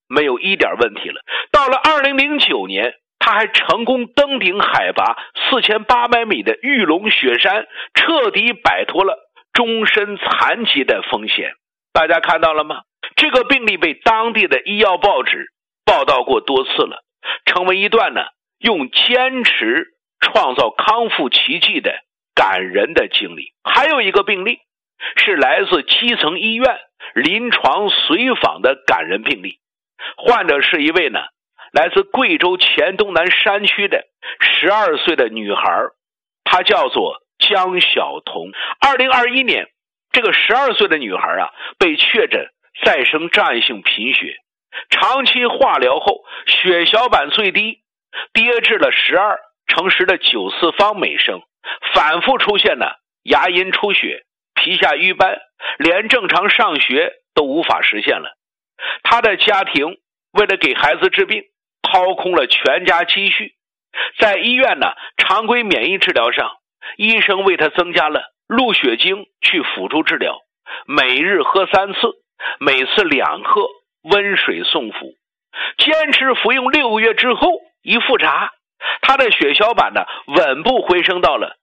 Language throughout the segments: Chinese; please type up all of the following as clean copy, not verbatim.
没有一点问题了。到了2009年，他还成功登顶海拔4800米的玉龙雪山，彻底摆脱了终身残疾的风险。大家看到了吗？这个病例被当地的医药报纸报道过多次了，成为一段用坚持创造康复奇迹的感人的经历。还有一个病例是来自基层医院临床随访的感人病例，患者是一位来自贵州黔东南山区的12岁的女孩，她叫做江晓彤。2021年，这个12岁的女孩被确诊再生障碍性贫血，长期化疗后血小板最低跌至了12×10的9次方每升，反复出现牙龈出血、皮下瘀斑，连正常上学都无法实现了。她的家庭为了给孩子治病，掏空了全家积蓄。在医院常规免疫治疗上，医生为她增加了鹿血精去辅助治疗，每日喝3次，每次2克温水送服。坚持服用6个月之后，一复查，他的血小板稳步回升到了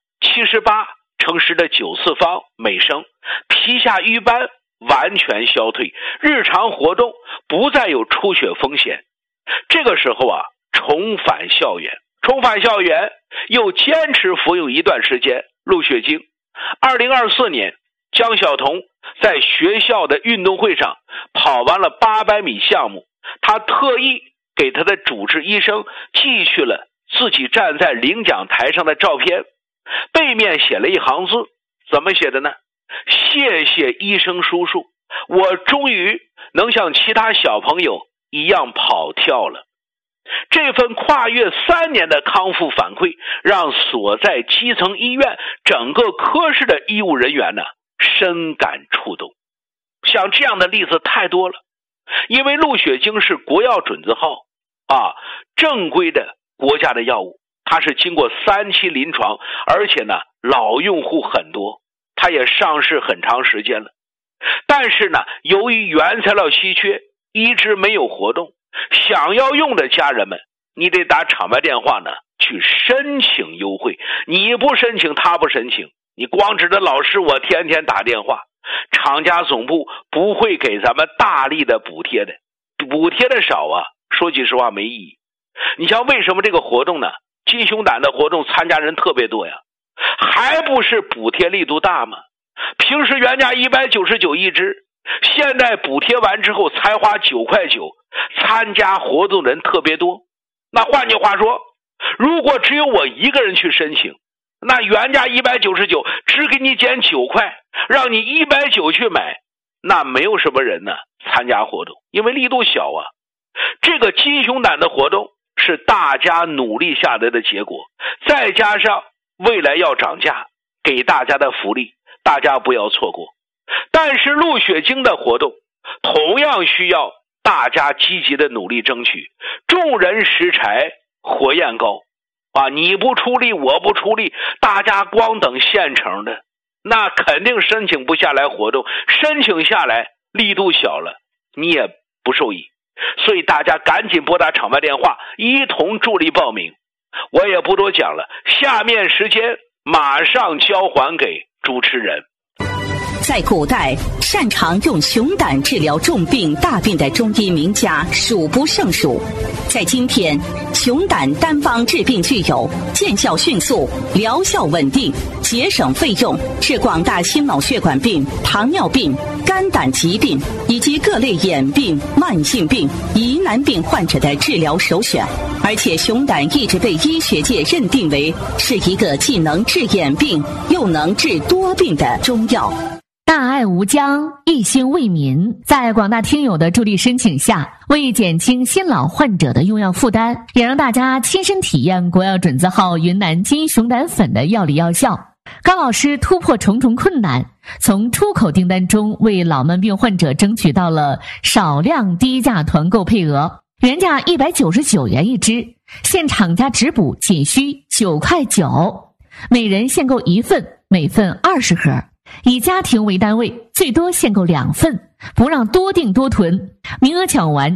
78×10的9次方每升，皮下瘀斑完全消退，日常活动不再有出血风险。这个时候重返校园又坚持服用一段时间鹿血精。2024年，江晓彤在学校的运动会上跑完了800米项目，他特意给他的主治医生寄去了自己站在领奖台上的照片，背面写了一行字，怎么写的呢？谢谢医生叔叔，我终于能像其他小朋友一样跑跳了。这份跨越3年的康复反馈，让所在基层医院整个科室的医务人员深感触动。像这样的例子太多了，因为鹿血精是国药准字号正规的国家的药物，它是经过3期临床，而且老用户很多，它也上市很长时间了。但是由于原材料稀缺，一直没有活动，想要用的家人们，你得打厂外电话去申请优惠。你不申请，他不申请，你光指着老师我天天打电话，厂家总部不会给咱们大力的补贴的，补贴的少说句实话没意义。你像为什么这个活动金熊胆的活动参加人特别多呀？还不是补贴力度大吗？平时原价199一支，现在补贴完之后才花9块9，参加活动人特别多。那换句话说，如果只有我一个人去申请，那原价199只给你减9块，让你190去买，那没有什么人参加活动，因为力度小这个金熊胆的活动是大家努力下来的结果，再加上未来要涨价，给大家的福利，大家不要错过。但是鹿血精的活动同样需要大家积极的努力争取，众人拾柴火焰高你不出力我不出力，大家光等现成的，那肯定申请不下来活动，申请下来力度小了，你也不受益。所以大家赶紧拨打厂外电话，一同助力报名。我也不多讲了，下面时间马上交还给主持人。 在古代，擅长用熊胆治疗重病大病的中医名家数不胜数。在今天，熊胆单方治病具有见效迅速、疗效稳定、节省费用，是广大心脑血管病、糖尿病、肝胆疾病以及各类眼病、慢性病、疑难病患者的治疗首选。而且熊胆一直被医学界认定为是一个既能治眼病又能治多病的中药。 大爱无疆，一心为民，在广大听友的助力申请下，为减轻新老患者的用药负担，也让大家亲身体验国药准字号云南金熊胆粉的药理药效。高老师突破重重困难，从出口订单中为老慢病患者争取到了少量低价团购配额，原价199元一支，现厂家直补仅需9块9，每人限购1份，每份20盒。以家庭为单位，最多限购2份，不让多订多囤，名额抢完